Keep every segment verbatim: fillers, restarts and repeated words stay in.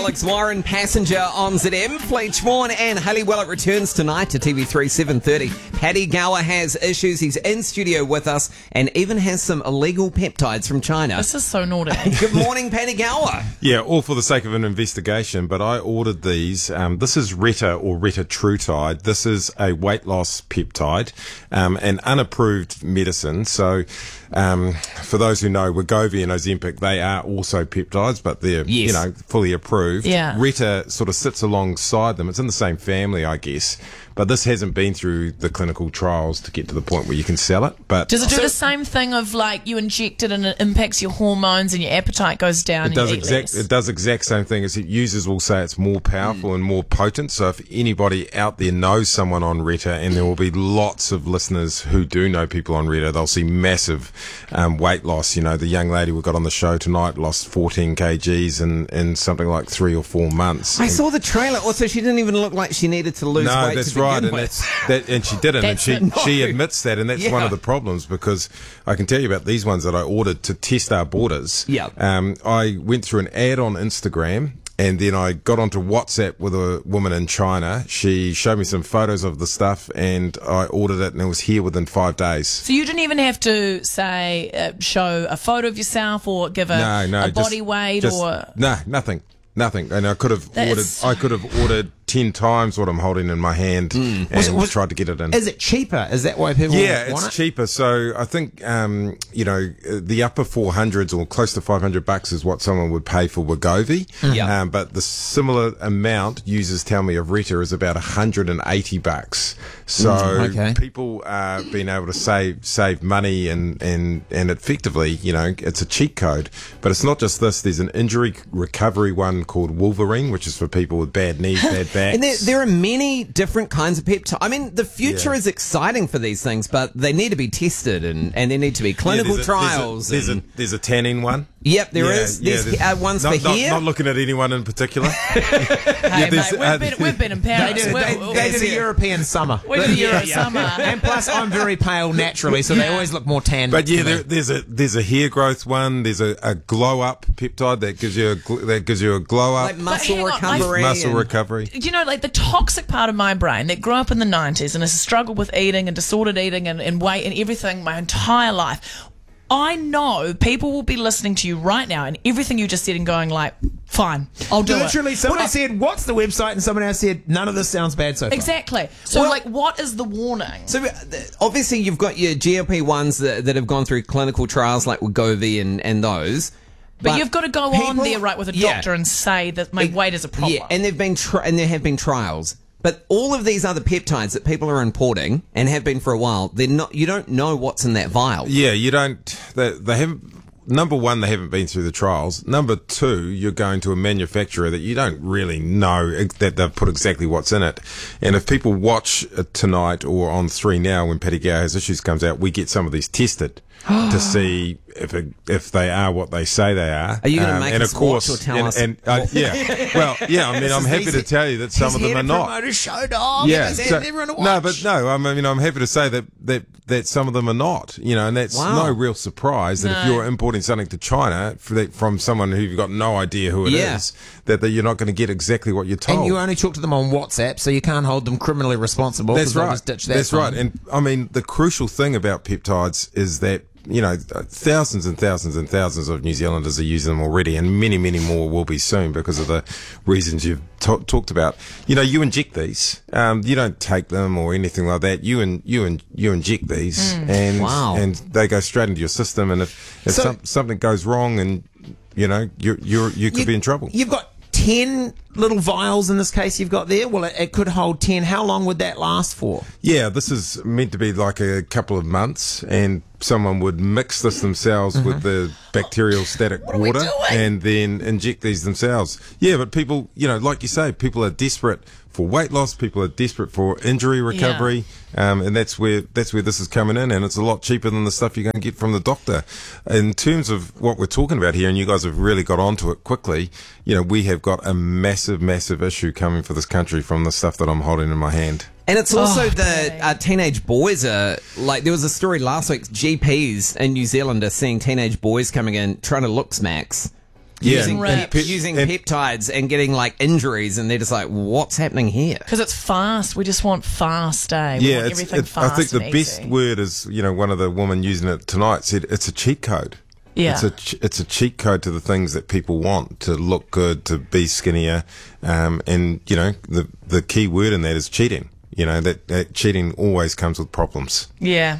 Alex Warren, Passenger on Z M. Fleetch Vaughan and Haley Willett returns tonight to T V three, seven thirty. Paddy Gower has issues. He's in studio with us and even has some illegal peptides from China. This is so naughty. Good morning, Paddy Gower. Yeah, all for the sake of an investigation, but I ordered these. Um, this is Retta or retatrutide. This is a weight loss peptide, um, an unapproved medicine. So um, for those who know, Wegovy and Ozempic, they are also peptides, but they're, Yes. you know, fully approved. Yeah. Retta sort of sits alongside them. It's in the same family, I guess. But this hasn't been through the clinical trials to get to the point where you can sell it. But Does it do so the same thing of like you inject it and it impacts your hormones and your appetite goes down? It and does you eat exact. less? It does exact same thing. As it users will say, it's more powerful mm. and more potent. So if anybody out there knows someone on Retta, and there will be lots of listeners who do know people on Retta, they'll see massive um, weight loss. You know, the young lady we got on the show tonight lost fourteen kilograms in in something like three or four months. I and saw the trailer. Also, she didn't even look like she needed to lose no, weight that's to right, begin and with. that's that, and she didn't, and That's she it. she No. admits that, and that's Yeah. one of the problems, because I can tell you about these ones that I ordered to test our borders. Yeah. Um, I went through an ad on Instagram. And then I got onto WhatsApp with a woman in China. She showed me some photos of the stuff, and I ordered it, and it was here within five days. So you didn't even have to say uh, show a photo of yourself or give a, No, no, a just- body weight just- or no, nothing, nothing. And I could have That's- ordered. I could have ordered ten times what I'm holding in my hand, and Was it- was- tried to get it in. Is it cheaper? Is that why people Yeah, want it's it? cheaper. So I think, um, you know, uh, the upper four hundreds or close to five hundred bucks is what someone would pay for Wegovy. Yeah. Um, but the similar amount, users tell me, of Retta is about one hundred eighty bucks. So okay. people are being able to save save money, and, and, and effectively, you know, it's a cheat code. But it's not just this. There's an injury recovery one called Wolverine, which is for people with bad knees, bad backs. And there, there are many different kinds of peptides. I mean, the future Yeah. is exciting for these things, but they need to be tested and, and there need to be Yeah, clinical there's a- trials. There's a, and- there's a, there's a tanning one. Yep, there Yeah, is. yeah, There's there's- uh, ones not, for not, hair. not looking at anyone in particular. hey, there's- mate, we've, uh, been, we've been in They Paris. do, We're- they, we're- they do the European summer. We do the Euro Yeah. summer. And plus, I'm very pale naturally, so they always look more tan. But yeah, to me. there, there's a there's a hair growth one. There's a, a glow up peptide that gives you a gl- that gives you a glow up, like muscle hang on, I- recovery. muscle and- recovery. You know, like the toxic part of my brain that grew up in the nineties and has struggled with eating and disordered eating and, and weight and everything my entire life. I know people will be listening to you right now and everything you just said and going like, fine, I'll do Literally, it. somebody What- said, "What's the website?" and someone else said, "None of this sounds bad so far." Exactly. So, Well- like, what is the warning? So uh, th- obviously you've got your G L P ones that, that have gone through clinical trials like Wegovy and, and those. But, you've got to go on people- there, right, with a yeah. doctor and say that my It- weight is a problem. Yeah, and they've been tri- and there have been trials. But all of these other peptides that people are importing and have been for a while, they're not. You don't know what's in that vial. Yeah, you don't. They, they haven't. Number one, they haven't been through the trials. Number two, you're going to a manufacturer that you don't really know ex- that they've put exactly what's in it. And if people watch uh, tonight or on three now, when Paddy Gower Has Issues comes out, we get some of these tested to see if it, if they are what they say they are. Are you gonna make and us of course, watch or tell and, us? And, uh, yeah, well, yeah. I mean, I'm happy to tell you that some of them are not. Promote a show, dog. Yeah, Because so- everyone to watch. no, but no. I mean, I'm happy to say that that that some of them are not. You know, and that's Wow. no real surprise that if No. you're importing something to China for the, from someone who you've got no idea who it is, Yeah. that, that you're not going to get exactly what you're told. And you only talk to them on WhatsApp, so you can't hold them criminally responsible. That's 'cause they'll right. just ditch that That's from right. you. And I mean, the crucial thing about peptides is that, you know, thousands and thousands and thousands of New Zealanders are using them already, and many, many more will be soon because of the reasons you've t- talked about. You know, you inject these. Um, you don't take them or anything like that. You and you and you inject these, and Wow. and they go straight into your system. And if, if So- some, something goes wrong, and you know, you you you could You- be in trouble. You've got ten little vials in this case you've got there. Well, it, it could hold ten. How long would that last for? Yeah, this is meant to be like a couple of months, and someone would mix this themselves with the bacterial static are we water doing? and then inject these themselves. Yeah, but people, you know, like you say, people are desperate for weight loss, people are desperate for injury recovery, um, and that's where that's where this is coming in, and it's a lot cheaper than the stuff you're going to get from the doctor. In terms of what we're talking about here, and you guys have really got onto it quickly, you know, we have got a massive, massive issue coming for this country from the stuff that I'm holding in my hand. And it's also Oh, the okay. uh, teenage boys are like, there was a story last week, G Ps in New Zealand are seeing teenage boys coming in trying to looks max Yeah, using, and pep- pe- using and- peptides and getting like injuries, and they're just like, what's happening here? Because it's fast. We just want fast, eh? We Yeah, want it's, everything it's, fast I think the and best easy. word is, you know, one of the women using it tonight said it's a cheat code. Yeah. It's a ch- it's a cheat code to the things that people want, to look good, to be skinnier, um, and you know the the key word in that is cheating. You know that, that cheating always comes with problems. Yeah.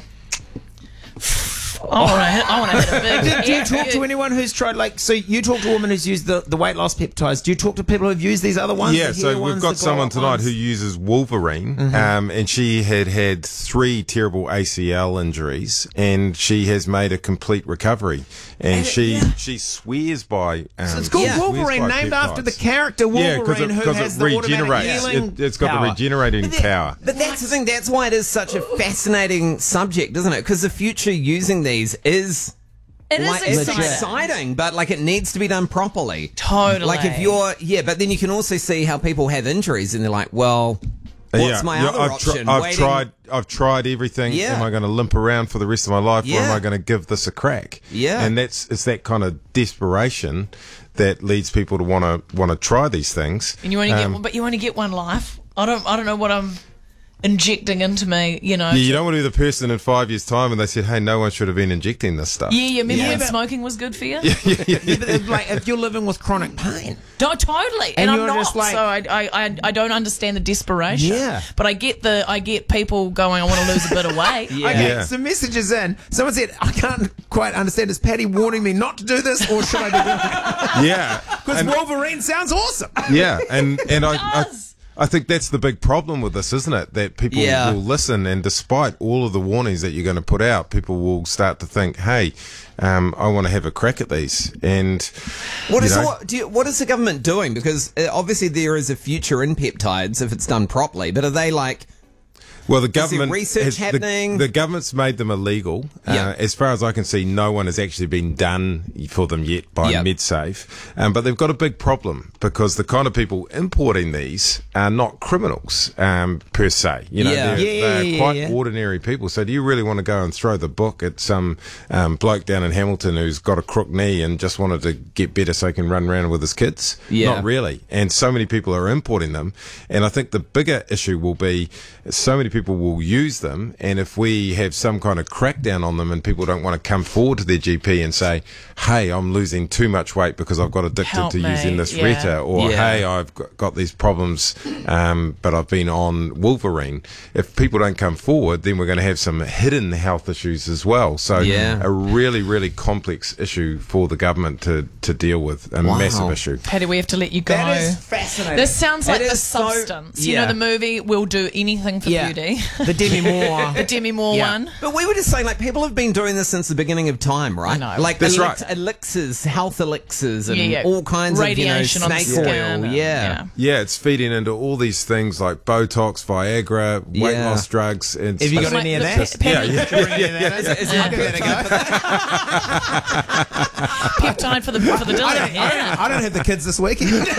I want to hit, I want to hit a big... Do you talk to anyone who's tried, like, so you talk to a woman who's used the, the weight loss peptides. Do you talk to people who've used these other ones? Yeah, the so hair we've ones, got the someone glow-up tonight ones? who uses Wolverine, um, and she had had three terrible A C L injuries, and she has made a complete recovery. And she she swears by. Um, It's called Yeah. swears Wolverine, by named after the peptides. character Yeah, because Wolverine, it, who 'cause has it the automatic regenerates. healing It, it's got power. the regenerating But that- power. But that's the thing. That's why it is such a fascinating subject, isn't it? Because the future using these is It is like, it's exciting. exciting, but like it needs to be done properly. Totally. Like if you're, yeah, but then you can also see how people have injuries, and they're like, well, what's Yeah, my yeah, other I've, option? I've Waiting- tried. I've tried everything. Yeah. Am I going to limp around for the rest of my life, or am Yeah. I going to give this a crack? Yeah. and that's it's that kind of desperation that leads people to want to want to try these things. And you only Um, get one, but you only get one life. I don't. I don't know what I'm injecting into me. You know. Yeah, you don't want to be the person in five years' time and they said, "Hey, no one should have been injecting this stuff." Yeah, yeah. Remember Yeah, when but- smoking was good for you? Yeah, but if, like, if you're living with chronic pain. No, totally. And And, I'm you're not. just like- so I, I, I, I don't understand the desperation. Yeah. But I get the. I get people going. I want to lose a bit of weight. Yeah. Okay, Yeah. some messages in. Someone said, I can't quite understand. Is Patty warning me not to do this, or should I be doing it? Yeah, Because and- Wolverine sounds awesome. yeah, and and I, I does. I think that's the big problem with this, isn't it? That people Yeah. will listen, and despite all of the warnings that you're going to put out, people will start to think, "Hey, um, I want to have a crack at these." And What you is know, what, do you, what is the government doing? Because uh, obviously there is a future in peptides if it's done properly, but are they like? Well, the there government research has, the- happening? The, government's made them illegal. Yeah. Uh, as far as I can see, no one has actually been done for them yet by Yeah. MedSafe. Um, but they've got a big problem because the kind of people importing these are not criminals um, per se. You know, Yeah. they're, Yeah, they're yeah, quite yeah. ordinary people. So, do you really want to go and throw the book at some um, bloke down in Hamilton who's got a crook knee and just wanted to get better so he can run around with his kids? Yeah. Not really. And so many people are importing them. And I think the bigger issue will be so many people will use them, and if we have some kind of crackdown on them and people don't want to come forward to their G P and say, hey, I'm losing too much weight because I've got addicted Help to me, using this yeah. Retta, or Yeah. hey, I've got, got these problems, um, but I've been on Wolverine. If people don't come forward, then we're going to have some hidden health issues as well. So Yeah. a really, really complex issue for the government to, to deal with, a Wow. massive issue. Patty, we have to let you go. That is fascinating. This sounds like It the is so- substance. You yeah. know, the movie We'll Do Anything for yeah. Beauty. The Demi Moore. The Demi Moore Yeah. one. But we were just saying, like, people have been doing this since the beginning of time, right? I know. Like, That's elix- right. elixirs, health elixirs, and Yeah, yeah. all kinds Radiation of, on you the know, snake skin oil. and- Yeah. Yeah, it's feeding into all these things like Botox, Viagra, weight Yeah. loss drugs. And Have you got stuff. any of Look, that? Pe- Yeah, yeah, Patty- yeah, yeah. Is, is I'll it give that a go. Peptide for the for the I dinner. don't, I, Yeah. don't, I don't have the kids this weekend. Let's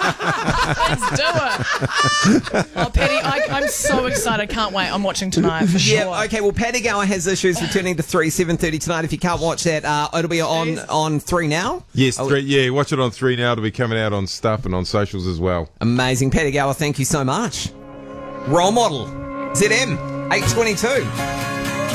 do it. Oh, Patty, I, I'm so excited. I can't wait. I'm watching tonight for sure. Yeah, okay, well, Patty Gower has issues returning to three, seven thirty tonight. If you can't watch that, uh, it'll be on, on three now. Yes, Oh, three, yeah, watch it on three now. It'll be coming out on stuff and on socials as well. Amazing. Patty Gower, thank you so much. Role model, Z M, eight twenty-two.